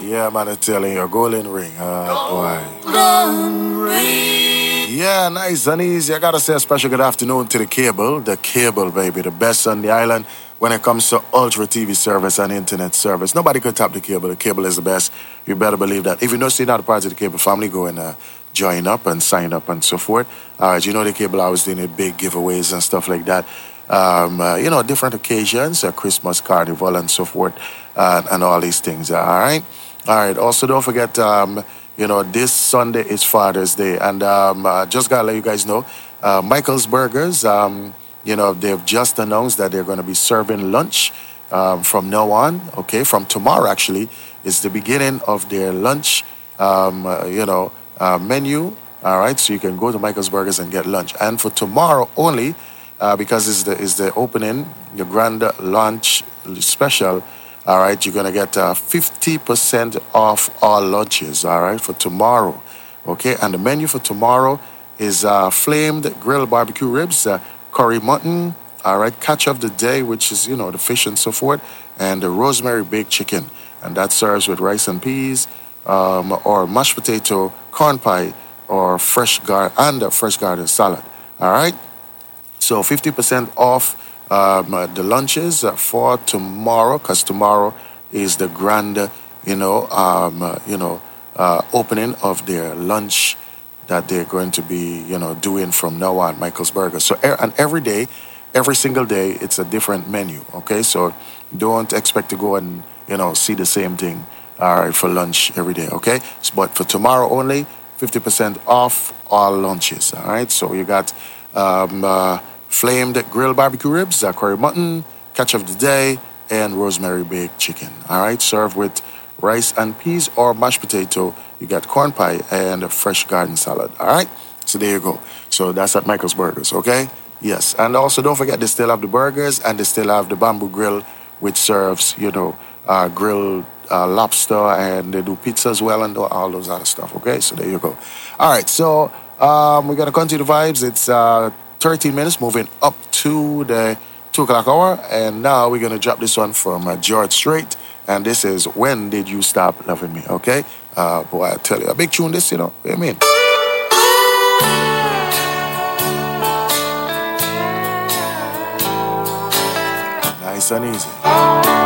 Yeah, man, I'm telling you, golden ring. Boy. Yeah, nice and easy. I gotta say a special good afternoon to the cable, baby, the best on the island when it comes to ultra TV service and internet service. Nobody could top the cable. The cable is the best. You better believe that. If you don't see not a part of the cable family, go and join up and sign up and so forth. You know the cable always doing big giveaways and stuff like that. Different occasions, Christmas, carnival, and so forth, and all these things. All right. All right. Also, don't forget. This Sunday is Father's Day, and just gotta let you guys know, Michael's Burgers. They've just announced that they're going to be serving lunch from now on. Okay, from tomorrow actually is the beginning of their lunch. Menu. All right, so you can go to Michael's Burgers and get lunch. And for tomorrow only, because it's the opening, the grand lunch special. All right, you're gonna get 50% off all lunches. All right, for tomorrow. Okay, and the menu for tomorrow is flamed grilled barbecue ribs, curry mutton. All right, catch of the day, which is the fish and so forth, and the rosemary baked chicken, and that serves with rice and peas, or mashed potato, corn pie, or fresh garden salad. All right. So 50% off the lunches for tomorrow, because tomorrow is the grand, opening of their lunch that they're going to be, doing from now on, Michael's Burger. So, and every day, every single day, it's a different menu. Okay, so don't expect to go and see the same thing. All right, for lunch every day. Okay, but for tomorrow only, 50% off all lunches. All right, so you got. Flamed grilled barbecue ribs, curry mutton, catch of the day, and rosemary baked chicken. All right, served with rice and peas or mashed potato. You got corn pie and a fresh garden salad. All right, so there you go. So that's at Michael's Burgers, okay? Yes, and also don't forget they still have the burgers and they still have the bamboo grill, which serves grilled lobster, and they do pizza as well and all those other stuff. Okay, so there you go. All right, so we're gonna continue the vibes. It's 13 minutes, moving up to the 2 o'clock hour. And now we're going to drop this one from George Strait. And this is When Did You Stop Loving Me? Okay? Boy, I tell you, a big tune this, what I mean? Nice and easy.